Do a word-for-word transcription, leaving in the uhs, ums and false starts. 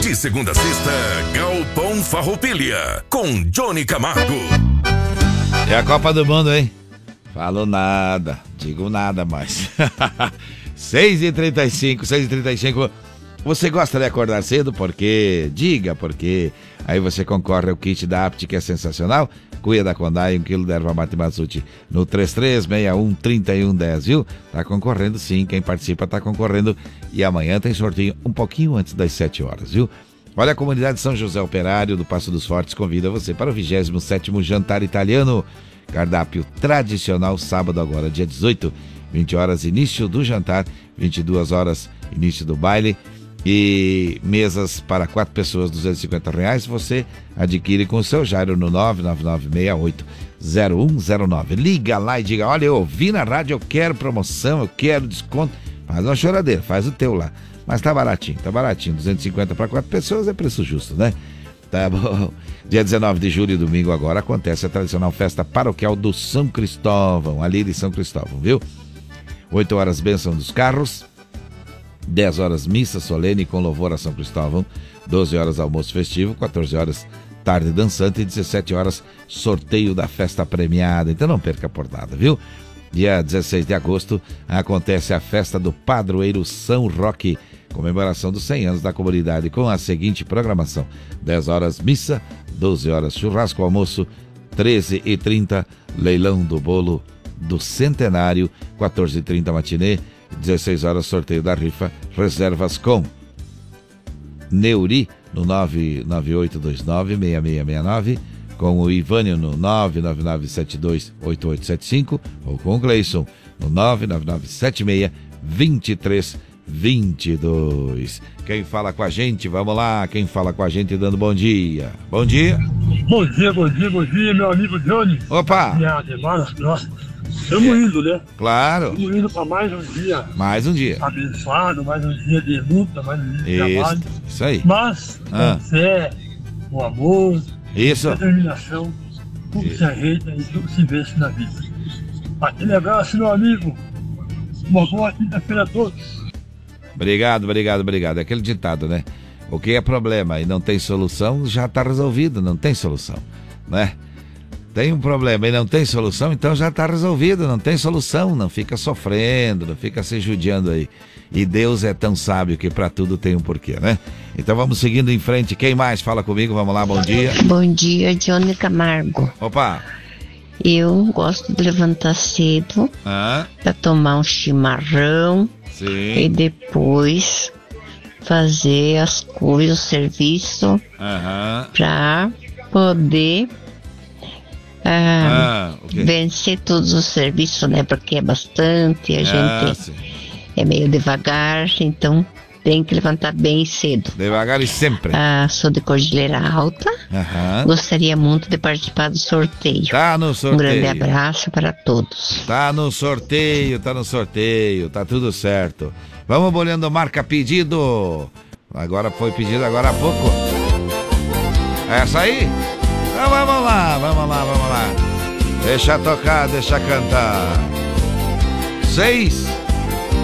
De segunda a sexta, Galpão Farroupilha, com Johnny Camargo. É a Copa do Mundo, hein? Falo nada, digo nada mais. seis e trinta e cinco, seis e trinta e cinco. Você gosta de acordar cedo? Porque, diga porque. Aí você concorre ao kit da Apt, que é sensacional. Cuia da Condai, um quilo de erva mate Mazzuti no três três seis um, três um um zero, viu? Tá concorrendo sim, quem participa tá concorrendo. E amanhã tem sorteio um pouquinho antes das sete horas, viu? Olha, a comunidade São José Operário do Passo dos Fortes convida você para o vigésimo sétimo jantar italiano. Cardápio tradicional, sábado agora, dia dezoito, vinte horas, início do jantar, vinte e duas horas, início do baile. E mesas para quatro pessoas, duzentos e cinquenta reais, você adquire com o seu Jairo no nove nove nove seis oito zero um zero nove. Liga lá e diga, olha, eu ouvi na rádio, eu quero promoção, eu quero desconto. Faz uma choradeira, faz o teu lá. Mas tá baratinho, tá baratinho, duzentos e cinquenta para quatro pessoas é preço justo, né? Tá bom. Dia dezenove de julho, domingo agora, acontece a tradicional festa paroquial do São Cristóvão, ali de São Cristóvão, viu? oito horas, bênção dos carros. dez horas, missa solene com louvor a São Cristóvão. doze horas, almoço festivo. quatorze horas, tarde dançante. E dezessete horas, sorteio da festa premiada. Então não perca por nada, viu? Dia dezesseis de agosto, acontece a festa do Padroeiro São Roque, comemoração dos cem anos da comunidade, com a seguinte programação: dez horas, missa. doze horas, churrasco, almoço. treze e trinta, leilão do bolo do centenário. quatorze e trinta, matinê. dezesseis horas, sorteio da rifa. Reservas com Neuri no nove nove oito dois nove seis seis seis nove, com o Ivânio no nove nove nove sete dois oito oito sete cinco ou com o Gleison no nove nove nove sete seis dois três dois dois. Quem fala com a gente, vamos lá, quem fala com a gente dando bom dia. Bom dia. Bom dia, bom dia, bom dia, meu amigo Johnny. Opa. Estamos indo, né? Claro. Estamos indo para mais um dia. Mais um dia. Abençoado, mais um dia de luta, mais um dia de Isso, trabalho. isso aí. Mas, Ah. com fé, com amor, Isso. com determinação, tudo Isso. se ajeita e tudo se vence na vida. Aquele abraço, meu amigo. Uma boa quinta-feira a todos. Obrigado, obrigado, obrigado. É aquele ditado, né? O que é problema e não tem solução, já está resolvido, não tem solução, né? Tem um problema e não tem solução, então já está resolvido, não tem solução, não fica sofrendo, não fica se judiando aí. E Deus é tão sábio que para tudo tem um porquê, né? Então vamos seguindo em frente. Quem mais fala comigo? Vamos lá, bom dia. Bom dia, Johnny Camargo. Opa! Eu gosto de levantar cedo Ah, para tomar um chimarrão sim. e depois fazer as coisas, o serviço, Aham. para poder ah, Ah, o quê? vencer todos os serviços, né? Porque é bastante, a Ah, gente sim. é meio devagar, então tem que levantar bem cedo. Devagar e sempre. Ah, sou de Cordilheira Alta, Aham. gostaria muito de participar do sorteio. Tá no Um sorteio. grande abraço para todos. Tá no sorteio, tá no sorteio, tá tudo certo. Vamos bolhando marca pedido. Agora foi pedido agora há pouco. Essa aí? Então vamos lá, vamos lá, vamos lá. Deixa tocar, deixa cantar. Seis